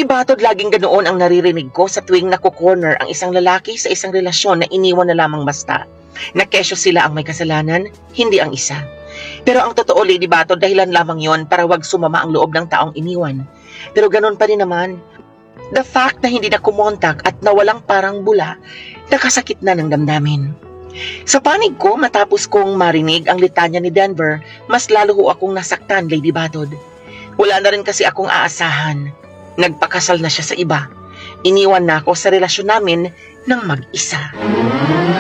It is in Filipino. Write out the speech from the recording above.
Batod, laging ganoon ang naririnig ko sa tuwing nakukorner ang isang lalaki sa isang relasyon na iniwan na lamang basta. Na kesyo sila ang may kasalanan, hindi ang isa. Pero ang totoo, Lady Batod, dahilan lamang yon para wag sumama ang loob ng taong iniwan. Pero ganoon pa rin naman. The fact na hindi na kumontak at nawalang parang bula, nakasakit na ng damdamin. Sa panig ko, matapos kong marinig ang litanya ni Denver, mas lalo ho akong nasaktan, Lady Batod. Wala na rin kasi akong aasahan. Nagpakasal na siya sa iba. Iniwan na ako sa relasyon namin ng mag-isa.